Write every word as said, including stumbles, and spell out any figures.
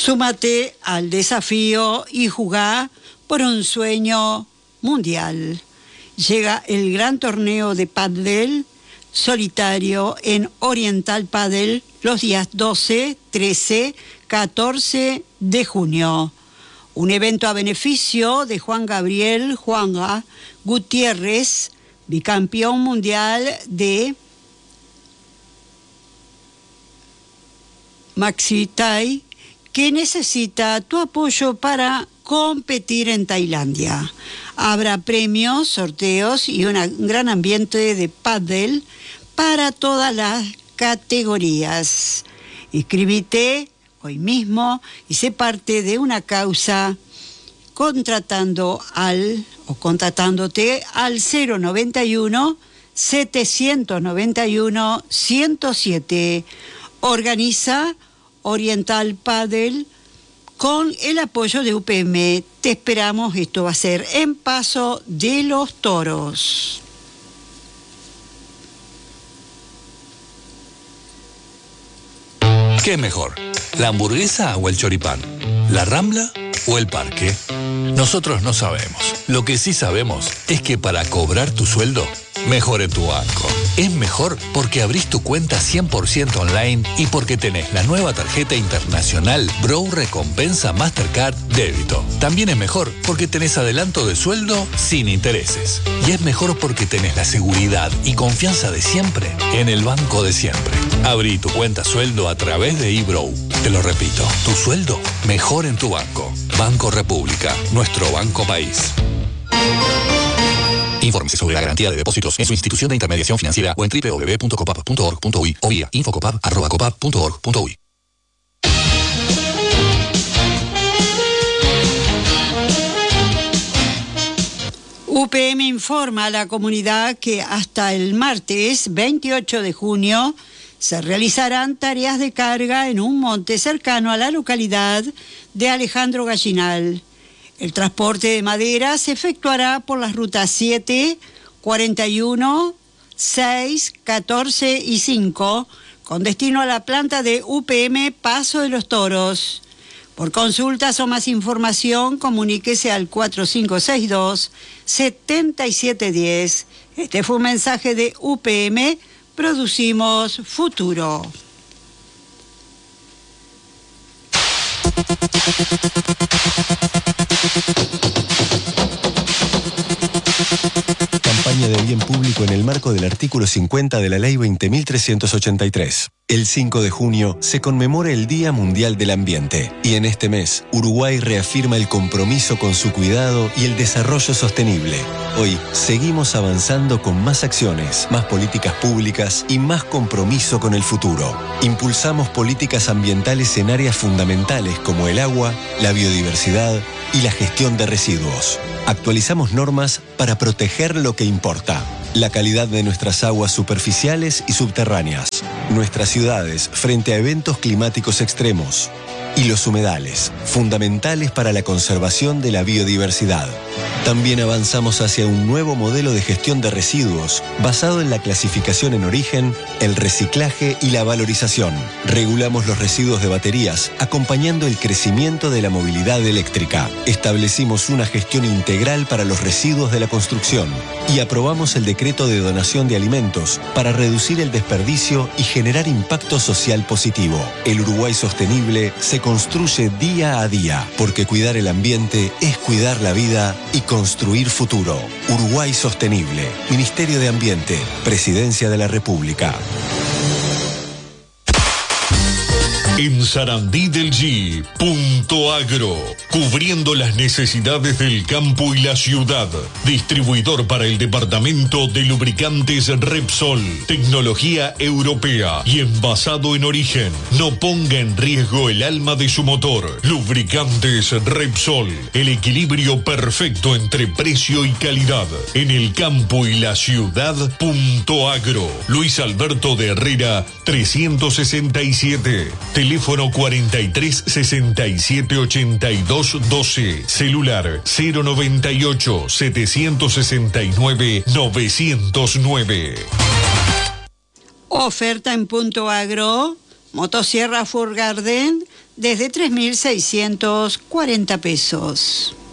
Súmate al desafío y jugá por un sueño mundial. Llega el gran torneo de pádel solitario en Oriental Padel los días doce, trece, catorce de junio. Un evento a beneficio de Juan Gabriel Juanga Gutiérrez, bicampeón mundial de Maxi Thai, que necesita tu apoyo para competir en Tailandia. Habrá premios, sorteos y una, un gran ambiente de pádel para todas las categorías. Inscríbete hoy mismo y sé parte de una causa contratando al o contratándote al cero noventa y uno, setecientos noventa y uno, ciento siete. Organiza Oriental Padel con el apoyo de U P M. Te esperamos, esto va a ser en Paso de los Toros. ¿Qué es mejor? ¿La hamburguesa o el choripán? ¿La Rambla o el parque? Nosotros no sabemos. Lo que sí sabemos es que para cobrar tu sueldo, mejore tu banco. Es mejor porque abrís tu cuenta cien por ciento online y porque tenés la nueva tarjeta internacional Bro Recompensa Mastercard Débito. También es mejor porque tenés adelanto de sueldo sin intereses. Y es mejor porque tenés la seguridad y confianza de siempre en el banco de siempre. Abrí tu cuenta sueldo a través de eBrow. Te lo repito, tu sueldo mejor en tu banco. Banco República, nuestro banco país. Infórmese sobre la garantía de depósitos en su institución de intermediación financiera o en doble u doble u doble u punto copap punto org punto uy o vía infocopap arroba copap punto org punto uy. U P M informa a la comunidad que hasta el martes veintiocho de junio se realizarán tareas de carga en un monte cercano a la localidad de Alejandro Gallinal. El transporte de madera se efectuará por las rutas siete, cuarenta y uno, seis, catorce y cinco, con destino a la planta de U P M Paso de los Toros. Por consultas o más información, comuníquese al cuatro cinco seis dos, siete siete uno cero. Este fue un mensaje de U P M, Producimos Futuro. Campaña de bien público en el marco del artículo cincuenta de la Ley veinte mil trescientos ochenta y tres. El cinco de junio se conmemora el Día Mundial del Ambiente y en este mes Uruguay reafirma el compromiso con su cuidado y el desarrollo sostenible. Hoy seguimos avanzando con más acciones, más políticas públicas y más compromiso con el futuro. Impulsamos políticas ambientales en áreas fundamentales como el agua, la biodiversidad y la gestión de residuos. Actualizamos normas para proteger lo que importa: la calidad de nuestras aguas superficiales y subterráneas, nuestras ciudades frente a eventos climáticos extremos y los humedales, fundamentales para la conservación de la biodiversidad. También avanzamos hacia un nuevo modelo de gestión de residuos basado en la clasificación en origen, el reciclaje y la valorización. Regulamos los residuos de baterías, acompañando el crecimiento de la movilidad eléctrica. Establecimos una gestión integral para los residuos de la construcción y aprobamos el decreto de donación de alimentos para reducir el desperdicio y generar impacto social positivo. El Uruguay sostenible se construye día a día, porque cuidar el ambiente es cuidar la vida y construir futuro. Uruguay Sostenible. Ministerio de Ambiente. Presidencia de la República. En Sarandí del G, Punto Agro, cubriendo las necesidades del campo y la ciudad. Distribuidor para el departamento de lubricantes Repsol, tecnología europea y envasado en origen. No ponga en riesgo el alma de su motor. Lubricantes Repsol, el equilibrio perfecto entre precio y calidad. En el campo y la ciudad, Punto Agro. Luis Alberto de Herrera, trescientos sesenta y siete. Teléfono cuarenta y tres, sesenta y siete, ochenta y dos, doce. Celular cero noventa y ocho, setecientos sesenta y nueve, novecientos nueve. Oferta en Punto Agro. Motosierra Ford Garden desde tres mil seiscientos cuarenta pesos.